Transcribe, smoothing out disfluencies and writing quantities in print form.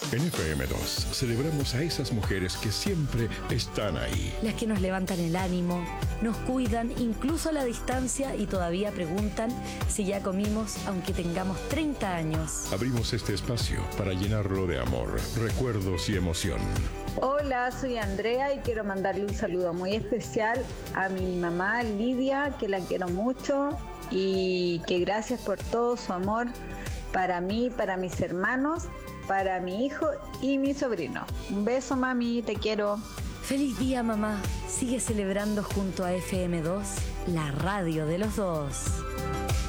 En FM2 celebramos a esas mujeres que siempre están ahí. Las que nos levantan el ánimo, nos cuidan incluso a la distancia y todavía preguntan si ya comimos aunque tengamos 30 años. Abrimos este espacio para llenarlo de amor, recuerdos y emoción. Hola, soy Andrea y quiero mandarle un saludo muy especial a mi mamá Lidia, que la quiero mucho y que gracias por todo su amor para mí, para mis hermanos, para mi hijo y mi sobrino. Un beso, mami, te quiero. Feliz día, mamá. Sigue celebrando junto a FM2, la radio de los dos.